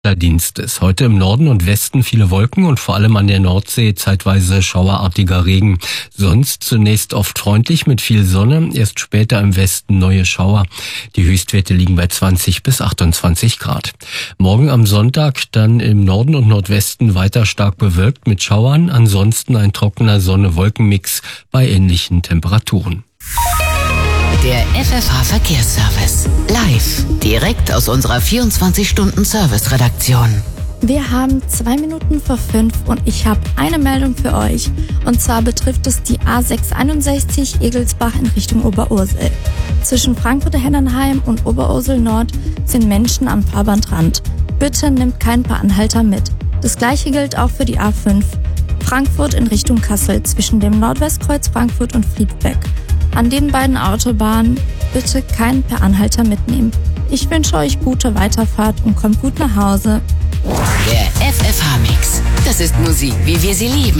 Dienstes. Heute im Norden und Westen viele Wolken und vor allem an der Nordsee zeitweise schauerartiger Regen. Sonst zunächst oft freundlich mit viel Sonne, erst später im Westen neue Schauer. Die Höchstwerte liegen bei 20 bis 28 Grad. Morgen am Sonntag dann im Norden und Nordwesten weiter stark bewölkt mit Schauern, ansonsten ein trockener Sonne-Wolken-Mix bei ähnlichen Temperaturen. Der FFH-Verkehrsservice. Live. Direkt aus unserer 24-Stunden-Service-Redaktion. Wir haben 2 Minuten vor 5 und ich habe eine Meldung für euch. Und zwar betrifft es die A661 Egelsbach in Richtung Oberursel. Zwischen Frankfurt-Hennenheim und Oberursel Nord sind Menschen am Fahrbahnrand. Bitte nimmt kein paar Anhalter mit. Das gleiche gilt auch für die A5. Frankfurt in Richtung Kassel zwischen dem Nordwestkreuz Frankfurt und Friedbeck. An den beiden Autobahnen bitte keinen per Anhalter mitnehmen. Ich wünsche euch gute Weiterfahrt und kommt gut nach Hause. Der FFH-Mix. Das ist Musik, wie wir sie lieben.